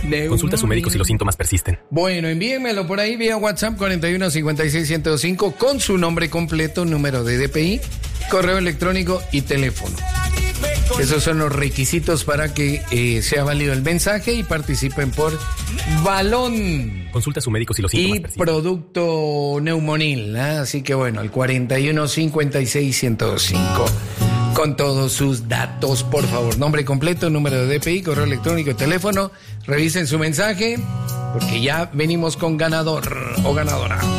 Consulta a su médico si los síntomas persisten. Bueno, envíenmelo por ahí vía WhatsApp 41 56 105 con su nombre completo, número de DPI, correo electrónico y teléfono. Esos son los requisitos para que sea válido el mensaje y participen por balón. Consulta a su médico si los síntomas persisten. Y producto Neumonil, ¿eh? Así que bueno, el 41 56 105. Con todos sus datos, por favor. Nombre completo, número de DPI, correo electrónico, teléfono. Revisen su mensaje, porque ya venimos con ganador o ganadora.